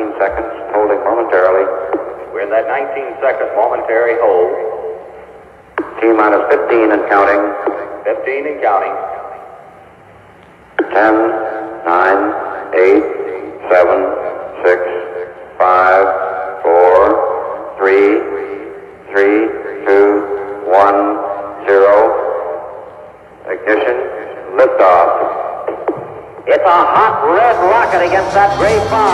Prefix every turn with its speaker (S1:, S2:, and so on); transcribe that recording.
S1: seconds, holding momentarily.
S2: We're in that 19-second momentary hold.
S1: T-minus 15 and counting.
S2: 15 and counting.
S1: 10, 9, 8, 7, 6, 5, 4, 3, 2, 1, 0. Ignition, liftoff.
S2: It's a hot red rocket against that gray fog.